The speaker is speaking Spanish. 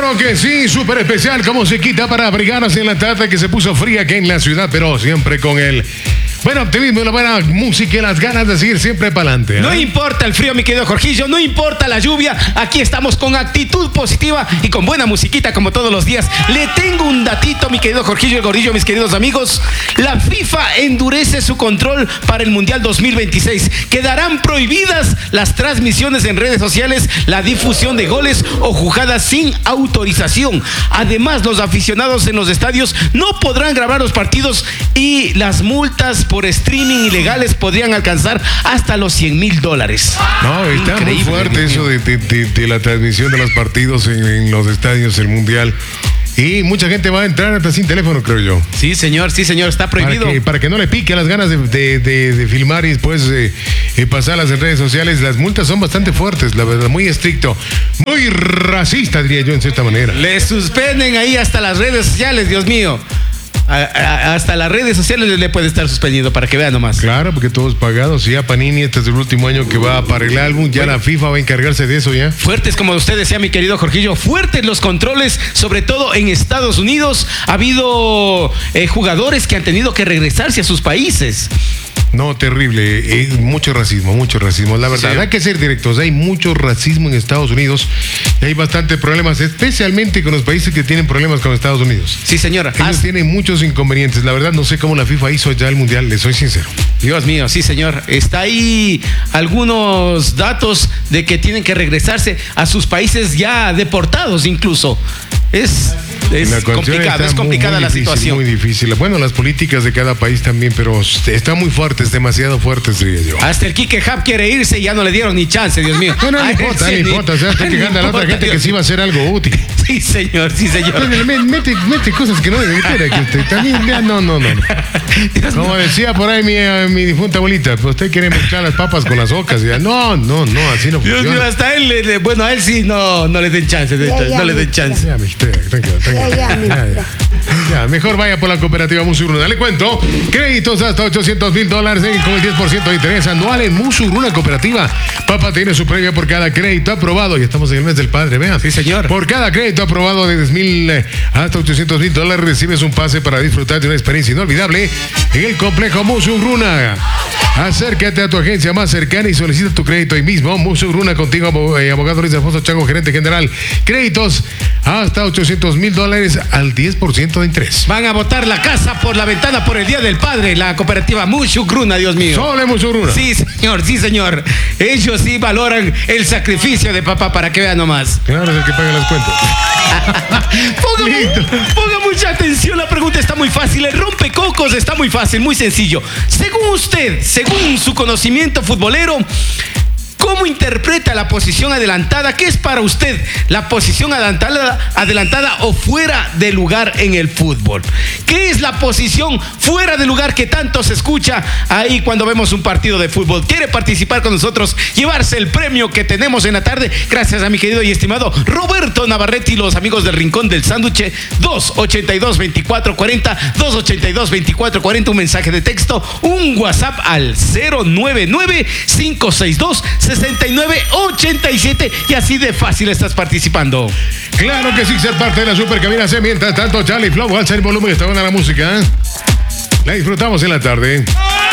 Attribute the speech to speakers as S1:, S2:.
S1: Claro que sí, súper especial como se quita para abrigarnos en la tarde que se puso fría aquí en la ciudad, pero siempre con el buen optimismo y la buena música y las ganas de seguir siempre para adelante.
S2: No importa el frío, mi querido Jorgillo, no importa la lluvia, aquí estamos con actitud positiva y con buena musiquita como todos los días. Le tengo un datito, mi querido Jorgillo el Gordillo, mis queridos amigos. La FIFA endurece su control para el Mundial 2026. Quedarán prohibidas las transmisiones en redes sociales, la difusión de goles o jugadas sin autorización. Además, los aficionados en los estadios no podrán grabar los partidos y las multas por streaming ilegales podrían alcanzar hasta los $100,000.
S1: No, está muy fuerte eso de la transmisión de los partidos en los estadios del Mundial. Y mucha gente va a entrar hasta sin teléfono, creo yo.
S2: Sí, señor, está prohibido.
S1: Para que no le pique las ganas de filmar y después pasarlas en redes sociales. Las multas son bastante fuertes, la verdad, muy estricto. Muy racista, diría yo, en cierta manera.
S2: Le suspenden ahí hasta las redes sociales, Dios mío. Hasta las redes sociales le puede estar suspendido para que vean nomás.
S1: Claro, porque todo es pagado. Si ya Panini, este es el último año que va para el álbum, ya la FIFA va a encargarse de eso ya.
S2: Fuertes, como usted decía, mi querido Jorgillo, fuertes los controles, sobre todo en Estados Unidos. Ha habido jugadores que han tenido que regresarse a sus países.
S1: No, terrible. Mucho racismo. La verdad, sí. Hay que ser directos. Hay mucho racismo en Estados Unidos y hay bastantes problemas, especialmente con los países que tienen problemas con Estados Unidos.
S2: Sí, señora.
S1: Ellos tienen muchos inconvenientes. La verdad, no sé cómo la FIFA hizo ya el Mundial, les soy sincero.
S2: Dios mío, sí, señor. Está ahí algunos datos de que tienen que regresarse a sus países ya deportados incluso. Es complicada la situación.
S1: Muy difícil. Bueno, las políticas de cada país también, pero están muy fuertes, demasiado fuertes, diría yo.
S2: Hasta el Quique Hub quiere irse y ya no le dieron ni chance, Dios mío.
S1: No importa. O sea, está quejando a la otra gente que sí va a hacer algo útil.
S2: Sí, señor.
S1: Mete cosas que no debe meter aquí. También, no. Como decía por ahí mi difunta abuelita, pues usted quiere mezclar las papas con las ocas. Ya. No, así no funciona.
S2: Dios mío, hasta él, a él sí no le den chance. No le den chance.
S1: Ya, tranquilo. Ya, mejor vaya por la cooperativa Musuruna. Le cuento, créditos hasta $800,000 con el 10% de interés anual en Musuruna Cooperativa. Papá tiene su premio por cada crédito aprobado. Ya estamos en el mes del padre, vean.
S2: Sí, señor.
S1: Por cada crédito aprobado de $10,000 hasta $800,000 recibes un pase para disfrutar de una experiencia inolvidable en el complejo Musuruna. Acércate a tu agencia más cercana y solicita tu crédito hoy mismo. Musuruna contigo, abogado Luis Alfonso Chango, gerente general. Créditos hasta $800,000 al 10% de interés.
S2: Van a botar la casa por la ventana por el Día del Padre, la cooperativa Musuruna, Dios mío.
S1: Solo Musuruna.
S2: Sí, señor. Ellos sí valoran el sacrificio de papá, para que vean nomás.
S1: Claro, es el que paga las cuentas.
S2: Ponga mucha atención, la pregunta está muy fácil. El rompecocos está muy fácil, muy sencillo. Según su conocimiento futbolero, ¿cómo interpreta la posición adelantada? ¿Qué es para usted la posición adelantada o fuera de lugar en el fútbol? ¿Qué es la posición fuera de lugar que tanto se escucha ahí cuando vemos un partido de fútbol? ¿Quiere participar con nosotros, llevarse el premio que tenemos en la tarde? Gracias a mi querido y estimado Roberto Navarrete y los amigos del Rincón del Sándwich. 282-2440, 282-2440, un mensaje de texto, un WhatsApp al 099-562-6987 y así de fácil estás participando.
S1: Claro que sí, ser parte de la Supercabina C. Mientras tanto, Charlie Flow, alza el volumen, está buena la música. La disfrutamos en la tarde.